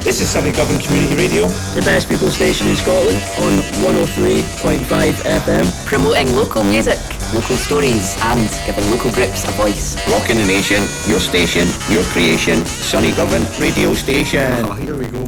This is Sunny Govan Community Radio, the best people station in Scotland on 103.5 FM, promoting local music, local stories and giving local groups a voice. Rocking the nation, your station, your creation, Sunny Govan Radio Station. Here we go.